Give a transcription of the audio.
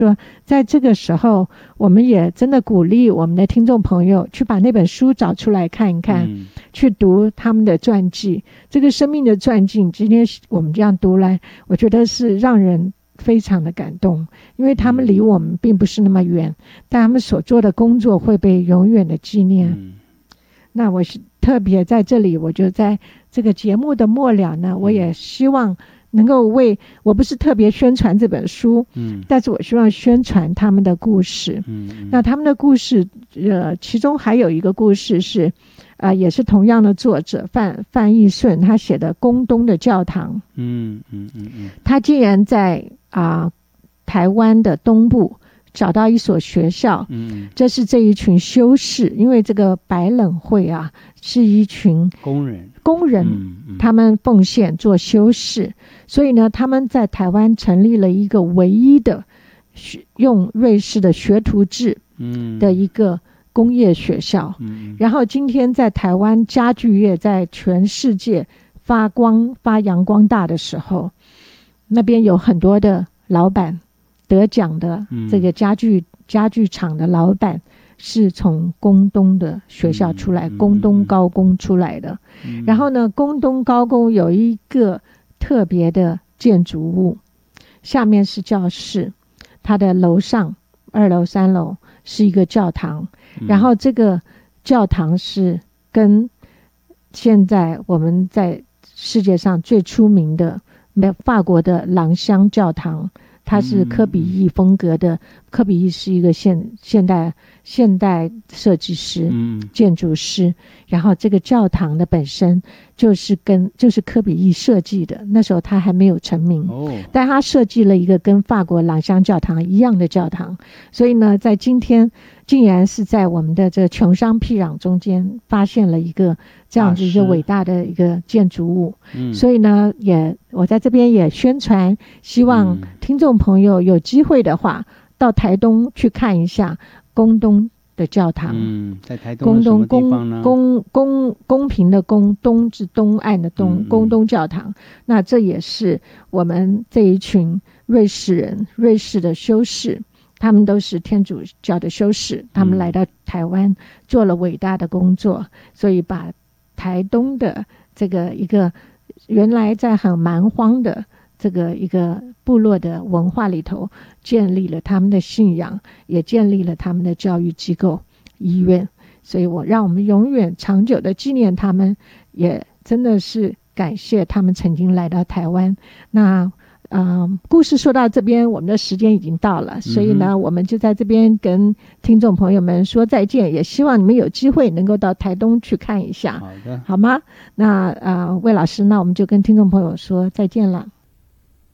在这个时候，我们也真的鼓励我们的听众朋友去把那本书找出来看一看，去读他们的传记。这个生命的传记，今天我们这样读来，我觉得是让人非常的感动，因为他们离我们并不是那么远，但他们所做的工作会被永远的纪念。那我是特别在这里，我就在这个节目的末了呢，我也希望能够我不是特别宣传这本书，但是我希望宣传他们的故事。那他们的故事，其中还有一个故事是，也是同样的作者范义顺他写的《宫东的教堂》。他竟然在台湾的东部找到一所学校，这是这一群修士，因为这个百冷会是一群工人，他们奉献做修士，所以呢，他们在台湾成立了一个唯一的用瑞士的学徒制的一个工业学校。然后今天在台湾家具业在全世界发扬光大的时候，那边有很多的老板得奖的这个家具厂的老板是从宫东的学校出来，宫东高工出来的。然后呢，宫东高工有一个特别的建筑物，下面是教室，它的楼上2楼3楼是一个教堂，然后这个教堂是跟现在我们在世界上最出名的法国的朗香教堂，它是科比意风格的。科比意是一个现代设计师，建筑师。然后这个教堂的本身就是科比意设计的，那时候他还没有成名，但他设计了一个跟法国朗香教堂一样的教堂。所以呢，在今天竟然是在我们的这穷乡僻壤中间发现了一个这样子一个伟大的一个建筑物。所以呢，我在这边也宣传，希望听众朋友有机会的话，到台东去看一下宫东的教堂。 在台东的什么地方呢？ 公平的公，东是东岸的东，宫东教堂。那这也是我们这一群瑞士的修士，他们都是天主教的修士，他们来到台湾做了伟大的工作，所以把台东的这个一个原来在很蛮荒的这个一个部落的文化里头，建立了他们的信仰，也建立了他们的教育机构、医院。所以让我们永远长久的纪念他们，也真的是感谢他们曾经来到台湾。那故事说到这边，我们的时间已经到了，所以呢，我们就在这边跟听众朋友们说再见，也希望你们有机会能够到台东去看一下。 好的， 好吗？那魏老师，那我们就跟听众朋友说再见了。